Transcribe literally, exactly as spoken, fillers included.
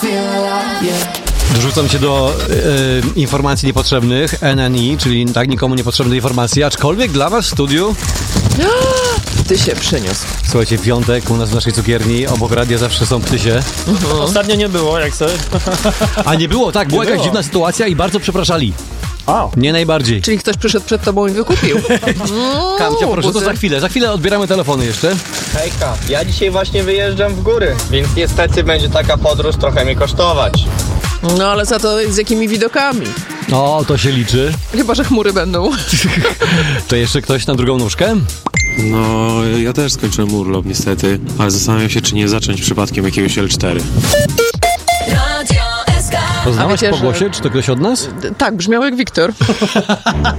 Dorzucam się do e, informacji niepotrzebnych, N N I, czyli tak nikomu niepotrzebne informacje, aczkolwiek dla was w studiu... Ty się przeniósł. Słuchajcie, piątek u nas w naszej cukierni, obok radia zawsze są ptysie. Uh-huh. Ostatnio nie było, jak sobie. A nie było, tak, była Nie jakaś było. dziwna sytuacja i bardzo przepraszali. A. Nie najbardziej. Czyli ktoś przyszedł przed tobą i wykupił. No, Kamcia, proszę, to buzy. za chwilę. Za chwilę odbieramy telefony jeszcze. Hejka, ja dzisiaj właśnie wyjeżdżam w góry, więc niestety będzie taka podróż trochę mi kosztować. No ale za to z jakimi widokami? O, to się liczy. Chyba, że chmury będą. To jeszcze ktoś na drugą nóżkę? No, ja też skończyłem urlop niestety, ale zastanawiam się, czy nie zacząć przypadkiem jakiegoś L cztery. Poznałaś wiecie, po że- głosie, czy to ktoś od nas? Tak, brzmiał jak Wiktor.